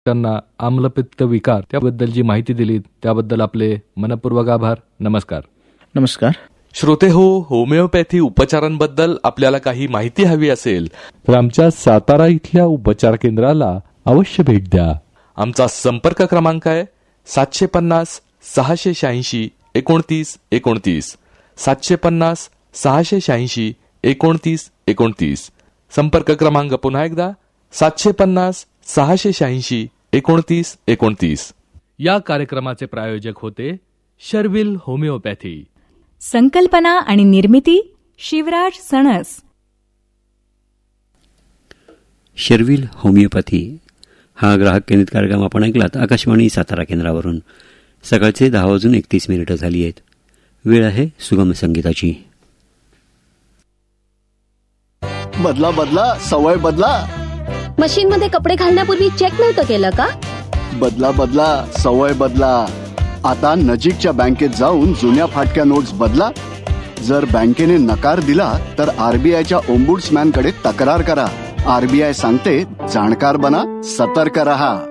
त्यांना आम्लपित्त विकार त्याबद्दल जी माहिती दिली त्याबद्दल आपले मनपूर्वक आभार. नमस्कार. नमस्कार. श्रोते हो, होमिओपॅथी उपचारांबद्दल आपल्याला काही माहिती हवी असेल तर आमच्या सातारा इथल्या उपचार केंद्राला अवश्य भेट द्या. आमचा संपर्क क्रमांक आहे 750-686-29-29 750-686-29-29. संपर्क क्रमांक पुन्हा एकदा 750-686-29-29. या कार्यक्रमाचे प्रायोजक होते शर्विल होमिओपॅथी. संकल्पना आणि निर्मिती शिवराज सणस. शर्विल होमिओपॅथी हा ग्राहक केंद्रित कार्यक्रम आपण ऐकलात आकाशवाणी सातारा केंद्रावरून. सकाळचे 10:31 झाली आहेत. वेळ आहे सुगम संगीताची. बदला बदला सवय बदला. मशीन मध्ये कपडे घालण्यापूर्वी चेक नव्हतं केलं का? बदला बदला सवय बदला. आता नजीकच्या बँकेत जाऊन जुन्या फाटक्या नोट्स बदला. जर बँकेने नकार दिला तर आरबीआयच्या ओम्बुड्समॅन कडे तक्रार करा. आरबीआय सांगते, जाणकार बना, सतर्क रहा.